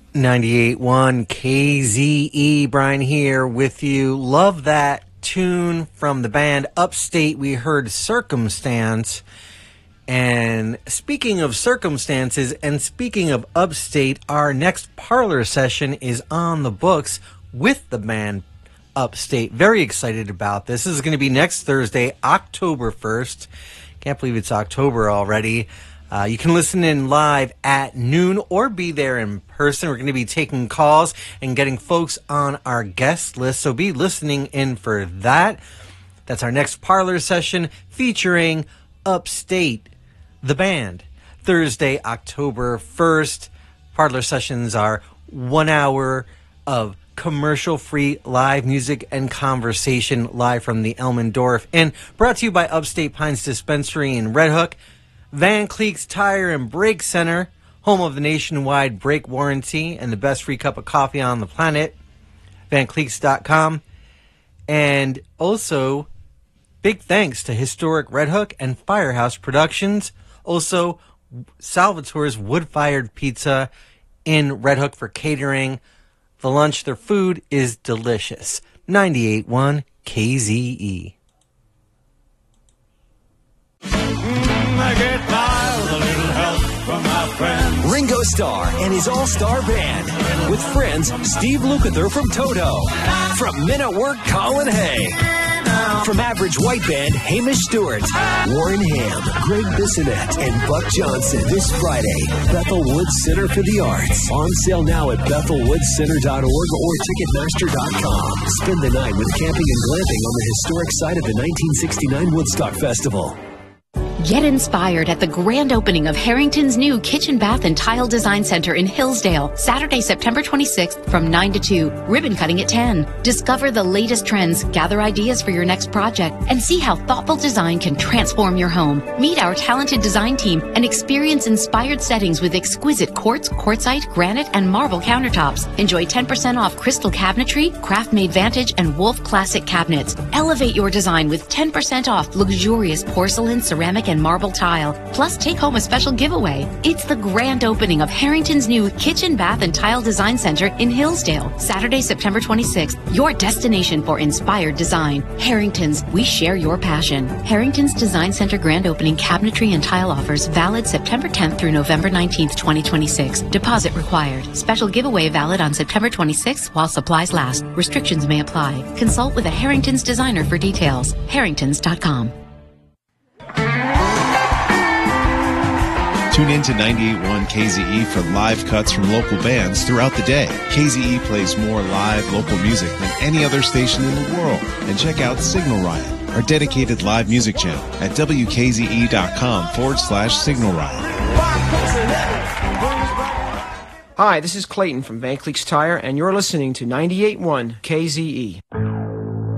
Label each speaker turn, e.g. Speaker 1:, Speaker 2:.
Speaker 1: 98.1 KZE, Brian here with you. Love that tune from the band Upstate. We heard Circumstance. And speaking of circumstances and speaking of Upstate, our next parlor session is on the books with the band Upstate. Very excited about this. This is going to be next Thursday, October 1st. Can't believe it's October already. You can listen in live at noon or be there in person. We're going to be taking calls and getting folks on our guest list, so be listening in for that. That's our next parlor session featuring Upstate, the band. Thursday, October 1st. Parlor sessions are 1 hour of commercial-free live music and conversation live from the Elmendorf Inn. Brought to you by Upstate Pines Dispensary in Red Hook, Van Cleek's Tire and Brake Center, home of the nationwide brake warranty and the best free cup of coffee on the planet, VanCleeks.com. And also, big thanks to Historic Red Hook and Firehouse Productions. Also, Salvatore's Wood-Fired Pizza in Red Hook for catering. The lunch, their food is delicious. 98.1 KZE.
Speaker 2: I get by with a little help from my friends.
Speaker 3: Ringo Starr and his all-star band. With friends, Steve Lukather from Toto. From Men at Work, Colin Hay. From Average White Band, Hamish Stewart. Warren Ham, Greg Bissonette, and Buck Johnson. This Friday, Bethel Woods Center for the Arts. On sale now at BethelWoodsCenter.org or Ticketmaster.com. Spend the night with camping and glamping on the historic site of the 1969 Woodstock Festival.
Speaker 4: Get inspired at the grand opening of Harrington's new Kitchen, Bath, and Tile Design Center in Hillsdale, Saturday, September 26th from 9 to 2, ribbon cutting at 10. Discover the latest trends, gather ideas for your next project, and see how thoughtful design can transform your home. Meet our talented design team and experience inspired settings with exquisite quartz, quartzite, granite, and marble countertops. Enjoy 10% off crystal cabinetry, craft-made Vantage, and Wolf Classic cabinets. Elevate your design with 10% off luxurious porcelain, ceramic, and marble tile. Plus, take home a special giveaway. It's the grand opening of Harrington's new Kitchen, Bath, and Tile Design Center in Hillsdale, Saturday, September 26th. Your destination for inspired design. Harrington's, we share your passion. Harrington's Design Center grand opening cabinetry and tile offers valid September 10th through November 19th, 2026. Deposit required. Special giveaway valid on September 26th while supplies last. Restrictions may apply. Consult with a Harrington's designer for details. Harringtons.com.
Speaker 5: Tune in to 98.1 KZE for live cuts from local bands throughout the day. KZE plays more live local music than any other station in the world. And check out Signal Riot, our dedicated live music channel at WKZE.com/Signal Riot.
Speaker 6: Hi, this is Clayton from Van Cleek's Tire, and you're listening to 98.1 KZE.